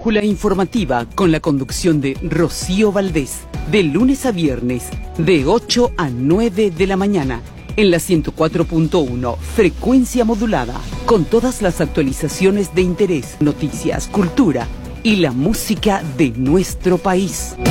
brújula informativa con la conducción de Rocío Valdés, de lunes a viernes, de 8 a 9 de la mañana, en la 104.1, frecuencia modulada, con todas las actualizaciones de interés, noticias, cultura y la música de nuestro país.